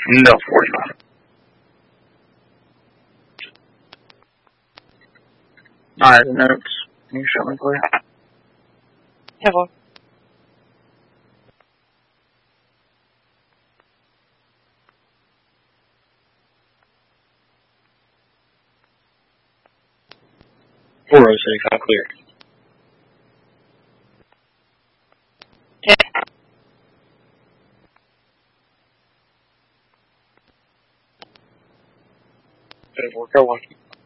No, 45. Alright, the notes. Can you show me, please? Yeah, well. All clear. Yeah. Good work, go on.